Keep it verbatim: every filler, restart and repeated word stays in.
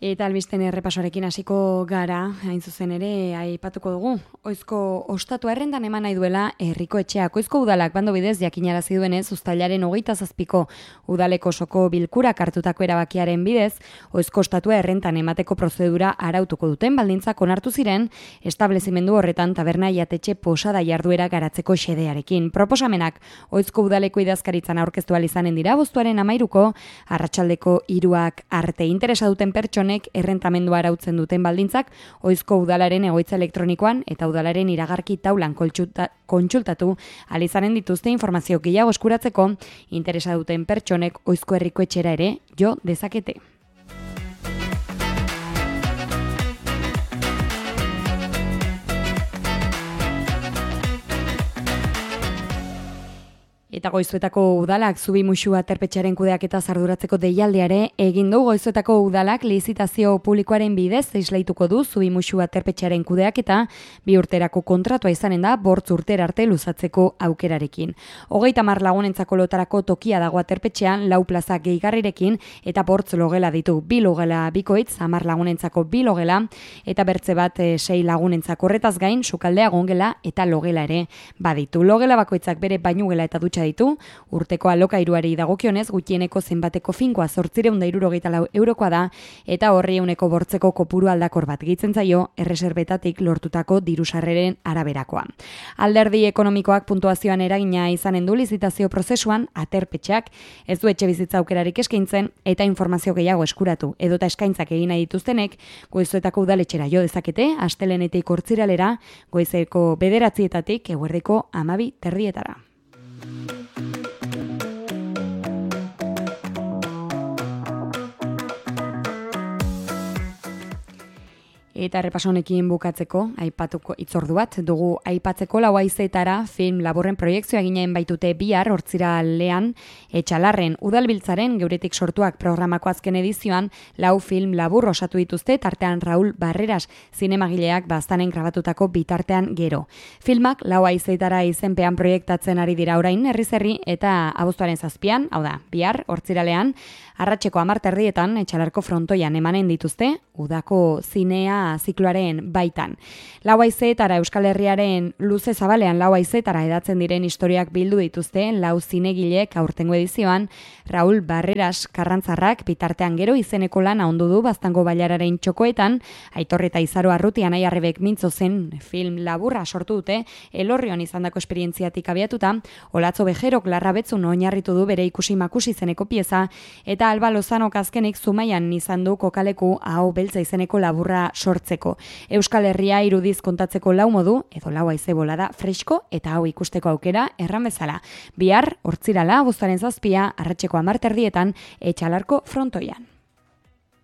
Eta albisten errepasoarekin hasiko gara, hain zuzen ere, aipatuko dugu. Oizko ostatu errendan eman nahi duela herriko etxeak. Oizko udalak bando bidez jakinarazi duenez, uztailaren hogeita zazpiko udaleko osoko bilkurak hartutako erabakiaren bidez, oizko ostatua errentan emateko prozedura arautuko duten baldintzak onartu ziren, establezimendu horretan taberna jatetxe posada jarduera garatzeko xedearekin. Proposamenak oizko udaleko idazkaritzan aurkeztu ahal izanen dira, abuztuaren hamairuko, arratsaldeko hiruak arte interesa duten pertsonek errentamendua arautzen duten baldintzak oizko udalaren egoitza elektronikoan eta udalaren iragarki taulan kontsulta, kontsultatu ahal izanen dituzte informazio gehiago eskuratzeko interesa duten pertsonek oizko herriko etxera ere jo dezakete. Eta Goizuetako udalak Zubi Muxu aterpetxearen kudeaketa arduratzeko deialdiare egin du. Goizuetako udalak lizitazio publikoaren bidez islaituko du Zubi Muxu aterpetxearen kudeaketa bi urterako kontratua izanen da bortz urtera arte luzatzeko aukerarekin. Hogeita hamar lagunentzako lotarako tokia dago aterpetxean lau plaza gehigarrirekin eta bortz logela ditu. Bi logela bikoitz, hamar lagunentzako bi logela eta bertze bat e, sei lagunentzako horretaz gain sukaldea gongela eta logela ere baditu. Logela bakoitzak bere bainugela eta dutxa ditu, urteko alokairuari dagokionez gutxieneko zenbateko finkoa zortziehun eta hirurogeita lau eurokoa da eta horri ehuneko bortzeko kopuru aldakor bat gehitzen zaio erreserbetatik lortutako dirusarreren araberakoa. Alderdi ekonomikoak puntuazioan eragina izanen du lizitazio prozesuan aterpetxeak ez du etxe bizitza aukerarik eskaintzen eta informazio gehiago eskuratu edota eskaintzak egin nahi dituztenek Goizuetako udaletxera jo dezakete astelehenetik hortziralera goizeko bederatzietatik eguerdiko hamabi terdietara. Eta errepaso honekin bukatzeko, aipatuko itzordu bat, dugu aipatzeko lau haizeetara film laburren proiektzioa ginen baitute bihar hortziralean Etxalarren udalbiltzaren geuretik sortuak programako azken edizioan lau film labur osatu dituzte tartean Raul Barreras zinemagileak baztanen grabatutako bitartean gero. Filmak lau haizeetara izenpean proiektatzen ari dira orain herriz herri eta abuztuaren zazpian, hau da, bihar hortziralean, arratseko hamar erdietan Etxalarko frontoian emanen dituzte udako zinea zikloaren baitan. Lau haizeetara Euskal Herriaren luze zabalean lau haizeetara edatzen diren historiak bildu dituzte lau zinegilek aurtengo edizioan Raul Barreras Karrantzarrak bitartean gero izeneko lana ondu du Baztango bailararen txokoetan, Aitor eta Izaro Arruti Anai Arrebek mintzo zen film laburra sortu dute Elorrion izandako esperientziatik abiatuta, Olatzo Bejerok Larrabetzun oinarritu du bere ikusi makusi izeneko pieza eta Alba Lozanok azkenik Zumaian izan du kokaleku Aho Beltza izeneko laburra sortzeko. Euskal Herria irudiz kontatzeko lau modu, edo lau haize bolada fresko eta hau ikusteko aukera erran bezala. Bihar, hortzirala, abuztuaren zazpia, arratseko hamar erdietan, Etxalarko frontoian.